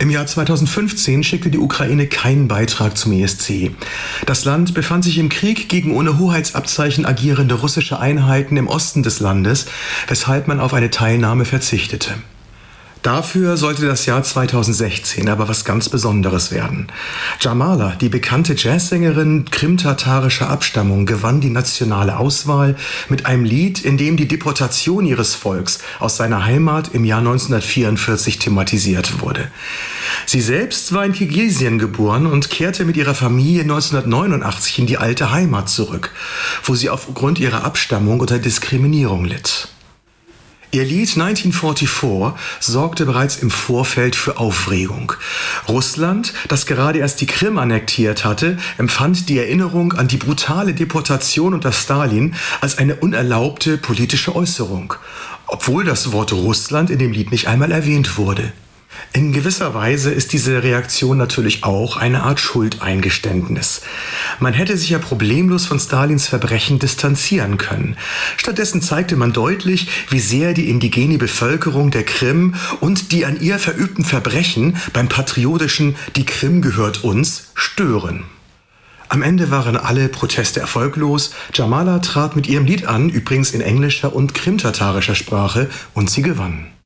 Im Jahr 2015 schickte die Ukraine keinen Beitrag zum ESC. Das Land befand sich im Krieg gegen ohne Hoheitsabzeichen agierende russische Einheiten im Osten des Landes, weshalb man auf eine Teilnahme verzichtete. Dafür sollte das Jahr 2016 aber was ganz Besonderes werden. Jamala, die bekannte Jazzsängerin krimtatarischer Abstammung, gewann die nationale Auswahl mit einem Lied, in dem die Deportation ihres Volks aus seiner Heimat im Jahr 1944 thematisiert wurde. Sie selbst war in Kirgisistan geboren und kehrte mit ihrer Familie 1989 in die alte Heimat zurück, wo sie aufgrund ihrer Abstammung unter Diskriminierung litt. Ihr Lied 1944 sorgte bereits im Vorfeld für Aufregung. Russland, das gerade erst die Krim annektiert hatte, empfand die Erinnerung an die brutale Deportation unter Stalin als eine unerlaubte politische Äußerung, obwohl das Wort Russland in dem Lied nicht einmal erwähnt wurde. In gewisser Weise ist diese Reaktion natürlich auch eine Art Schuldeingeständnis. Man hätte sich ja problemlos von Stalins Verbrechen distanzieren können. Stattdessen zeigte man deutlich, wie sehr die indigene Bevölkerung der Krim und die an ihr verübten Verbrechen beim patriotischen „Die Krim gehört uns" stören. Am Ende waren alle Proteste erfolglos. Jamala trat mit ihrem Lied an, übrigens in englischer und krimtatarischer Sprache, und sie gewann.